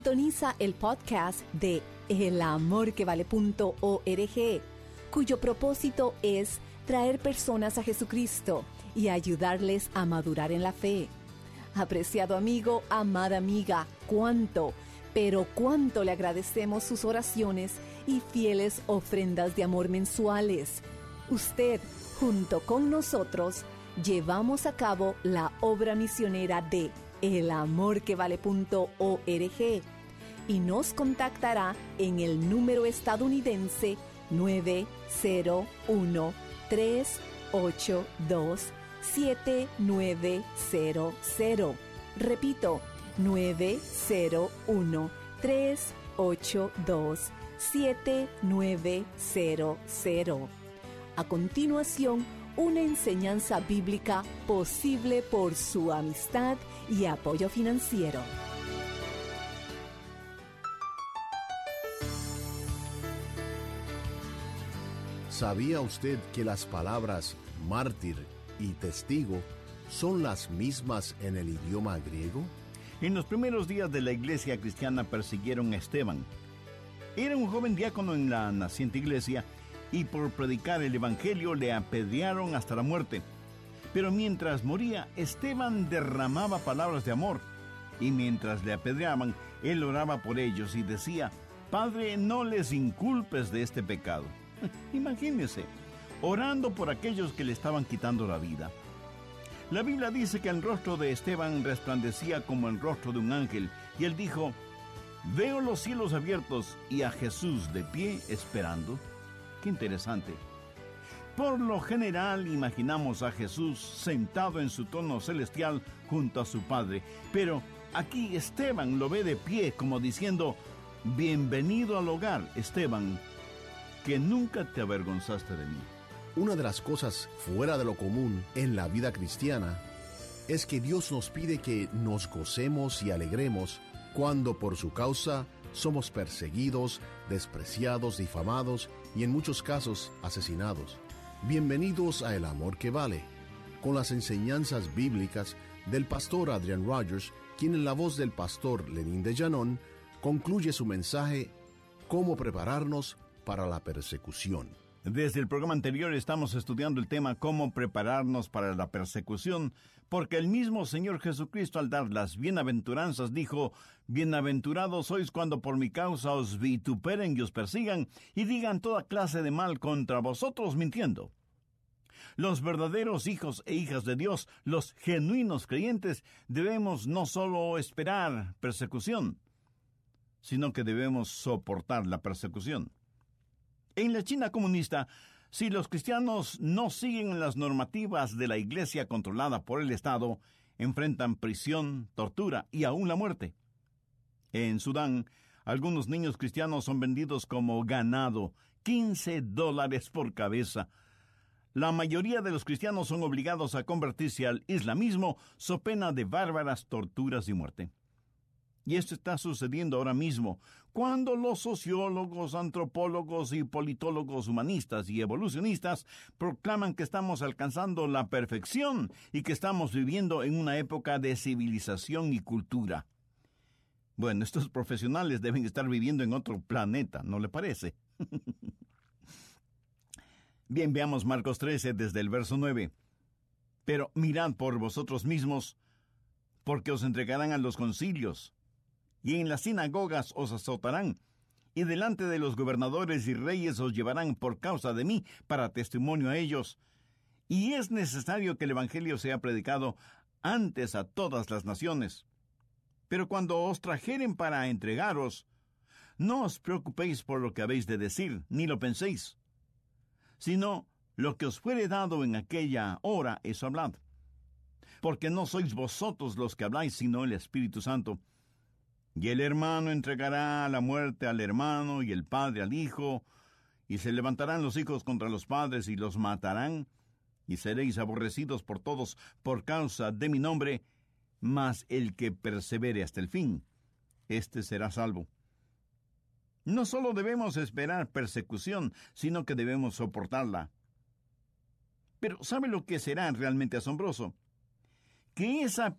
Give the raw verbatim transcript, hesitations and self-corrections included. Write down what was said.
Sintoniza el podcast de el amor que vale punto org, cuyo propósito es traer personas a Jesucristo y ayudarles a madurar en la fe. Apreciado amigo, amada amiga, cuánto, pero cuánto le agradecemos sus oraciones y fieles ofrendas de amor mensuales. Usted, junto con nosotros, llevamos a cabo la obra misionera de el amor que vale punto org y nos contactará en el número estadounidense nueve cero uno, tres ocho dos, siete nueve cero cero. Repito, nueve cero uno, tres ocho dos, siete nueve cero cero. A continuación, una enseñanza bíblica posible por su amistad y apoyo financiero. ¿Sabía usted que las palabras mártir y testigo son las mismas en el idioma griego? En los primeros días de la iglesia cristiana persiguieron a Esteban. Era un joven diácono en la naciente iglesia y por predicar el evangelio le apedrearon hasta la muerte. Pero mientras moría, Esteban derramaba palabras de amor, y mientras le apedreaban, él oraba por ellos y decía: Padre, no les inculpes de este pecado. Imagínense, orando por aquellos que le estaban quitando la vida. La Biblia dice que el rostro de Esteban resplandecía como el rostro de un ángel, y él dijo: Veo los cielos abiertos y a Jesús de pie esperando. ¡Qué interesante! Por lo general imaginamos a Jesús sentado en su trono celestial junto a su Padre, pero aquí Esteban lo ve de pie como diciendo: Bienvenido al hogar, Esteban, que nunca te avergonzaste de mí. Una de las cosas fuera de lo común en la vida cristiana es que Dios nos pide que nos gocemos y alegremos cuando por su causa somos perseguidos, despreciados, difamados y en muchos casos asesinados. Bienvenidos a El Amor que Vale, con las enseñanzas bíblicas del pastor Adrian Rogers, quien en la voz del pastor Lenín de Llanón concluye su mensaje Cómo prepararnos para la persecución. Desde el programa anterior estamos estudiando el tema Cómo prepararnos para la persecución, porque el mismo Señor Jesucristo al dar las bienaventuranzas dijo: Bienaventurados sois cuando por mi causa os vituperen y os persigan y digan toda clase de mal contra vosotros mintiendo. Los verdaderos hijos e hijas de Dios, los genuinos creyentes, debemos no solo esperar persecución, sino que debemos soportar la persecución. En la China comunista, si los cristianos no siguen las normativas de la iglesia controlada por el Estado, enfrentan prisión, tortura y aún la muerte. En Sudán, algunos niños cristianos son vendidos como ganado, quince dólares por cabeza. La mayoría de los cristianos son obligados a convertirse al islamismo, so pena de bárbaras torturas y muerte. Y esto está sucediendo ahora mismo, cuando los sociólogos, antropólogos y politólogos humanistas y evolucionistas proclaman que estamos alcanzando la perfección y que estamos viviendo en una época de civilización y cultura. Bueno, estos profesionales deben estar viviendo en otro planeta, ¿no le parece? Bien, veamos Marcos trece desde el verso nueve. Pero mirad por vosotros mismos, porque os entregarán a los concilios, y en las sinagogas os azotarán, y delante de los gobernadores y reyes os llevarán por causa de mí para testimonio a ellos. Y es necesario que el evangelio sea predicado antes a todas las naciones. Pero cuando os trajeren para entregaros, no os preocupéis por lo que habéis de decir, ni lo penséis, sino lo que os fuere dado en aquella hora, eso hablad. Porque no sois vosotros los que habláis, sino el Espíritu Santo. Y el hermano entregará a la muerte al hermano, y el padre al hijo, y se levantarán los hijos contra los padres, y los matarán, y seréis aborrecidos por todos por causa de mi nombre, mas el que persevere hasta el fin, éste será salvo. No solo debemos esperar persecución, sino que debemos soportarla. Pero ¿sabe lo que será realmente asombroso? Que esa